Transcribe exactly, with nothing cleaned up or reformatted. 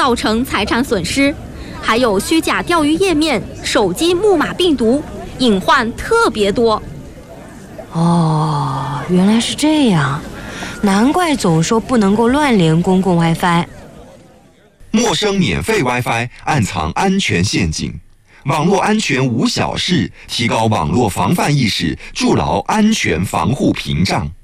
造成财产损失，还有虚假钓鱼页面、手机木马病毒，隐患特别多。 哦，原来是这样，难怪总说不能够乱连公共 WiFi。 陌生免费 WiFi 暗藏安全陷阱，网络安全无小事，提高网络防范意识，筑牢安全防护屏障。